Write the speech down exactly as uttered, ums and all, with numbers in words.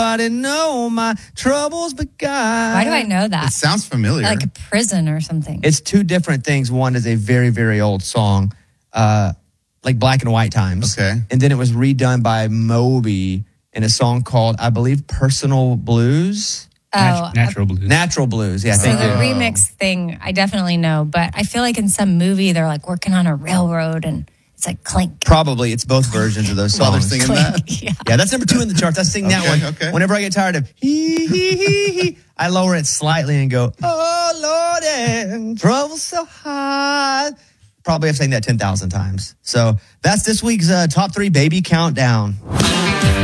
I didn't know my troubles begun. Why do I know that? It sounds familiar. Like a prison or something. It's two different things. One is a very, very old song, uh, like Black and White Times. Okay. And then it was redone by Moby in a song called, I believe, Personal Blues. Oh, Nat- natural blues. Natural Blues, yeah. So Thank the you. remix thing, I definitely know, but I feel like in some movie they're like working on a railroad and it's like clink. Probably it's both versions of those songs. While they're singing that? Yeah. Yeah, that's number two in the charts. I sing that Okay, one. okay. Whenever I get tired of hee hee hee hee, I lower it slightly and go, oh Lord, and trouble so high. Probably I've sang that ten thousand times. So that's this week's uh, top three baby countdown.